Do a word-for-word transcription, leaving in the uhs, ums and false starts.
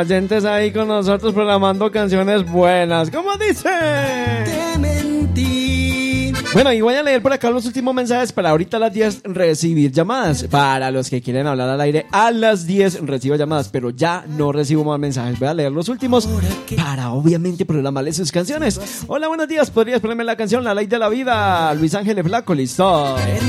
Oyentes ahí con nosotros programando canciones buenas. ¿Cómo dice? Te mentí. Bueno, y voy a leer por acá los últimos mensajes para ahorita a las diez recibir llamadas. Para los que quieren hablar al aire, a las diez recibo llamadas, pero ya no recibo más mensajes. Voy a leer los últimos para obviamente programarles sus canciones. Hola, buenos días. ¿Podrías ponerme la canción La Ley de la Vida? Luis Ángel Flaco, listo.